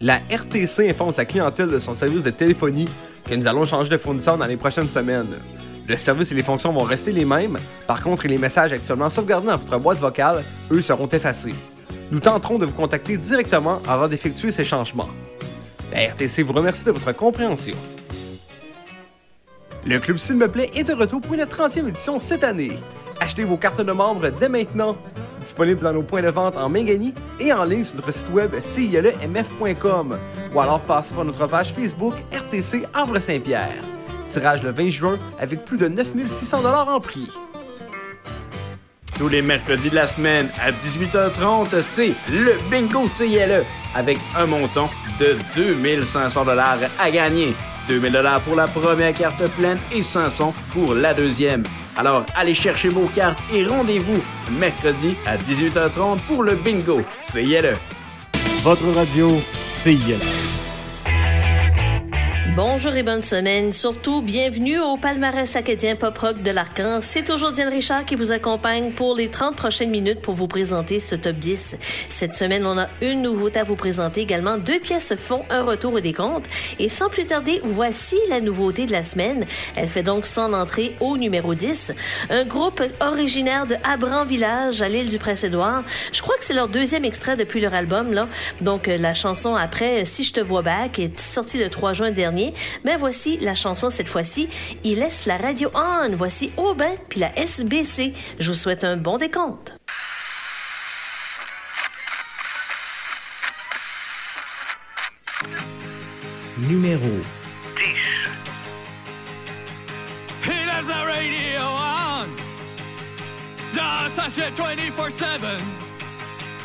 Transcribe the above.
La RTC informe sa clientèle de son service de téléphonie que nous allons changer de fournisseur dans les prochaines semaines. Le service et les fonctions vont rester les mêmes, par contre les messages actuellement sauvegardés dans votre boîte vocale, eux, seront effacés. Nous tenterons de vous contacter directement avant d'effectuer ces changements. La RTC vous remercie de votre compréhension. Le Club S'il me plaît est de retour pour une 30e édition cette année. Achetez vos cartes de membres dès maintenant. Disponible dans nos points de vente en Mingani et en ligne sur notre site web cilemf.com ou alors passez par notre page Facebook RTC Havre-Saint-Pierre. Tirage le 20 juin avec plus de 9600 $ en prix. Tous les mercredis de la semaine à 18h30, c'est le Bingo CILE avec un montant de 2500 $ à gagner. 2000 $ pour la première carte pleine et 500 pour la deuxième. Alors, allez chercher vos cartes et rendez-vous mercredi à 18h30 pour le Bingo CILE. Votre radio, CILE. Bonjour et bonne semaine. Surtout, bienvenue au palmarès acadien pop-rock de l'Arcan. C'est toujours Diane Richard qui vous accompagne pour les 30 prochaines minutes pour vous présenter ce top 10. Cette semaine, on a une nouveauté à vous présenter. Également, 2 pièces font un retour au décompte. Et sans plus tarder, voici la nouveauté de la semaine. Elle fait donc son entrée au numéro 10. Un groupe originaire de Abran-Village à l'île du Prince-Édouard. Je crois que c'est leur 2e extrait depuis leur album, là. Donc, la chanson après, Si je te vois back, est sortie le 3 juin dernier. Mais voici la chanson cette fois-ci. Il laisse la radio on. Voici Aubin puis la SBC. Je vous souhaite un bon décompte. Numéro 10. He left the radio on. The session 24/7.